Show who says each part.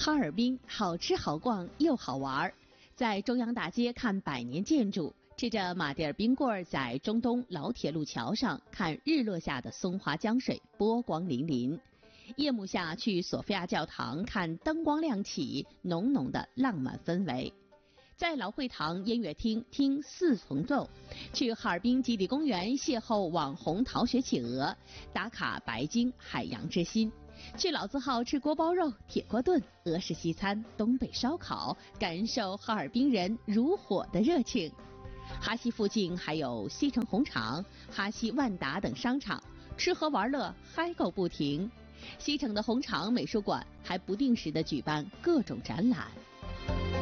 Speaker 1: 哈尔滨好吃好逛又好玩，在中央大街看百年建筑，吃着马迭尔冰棍儿，在中东老铁路桥上看日落下的松花江水，波光粼粼。夜幕下去索菲亚教堂看灯光亮起，浓浓的浪漫氛围。在老会堂音乐厅听四重奏，去哈尔滨基地公园邂逅网红逃学企鹅，打卡白鲸海洋之心，去老字号吃锅包肉、铁锅炖、俄式西餐、东北烧烤，感受哈尔滨人如火的热情。哈西附近还有西城红场、哈西万达等商场，吃喝玩乐嗨够不停。西城的红场美术馆还不定时地举办各种展览。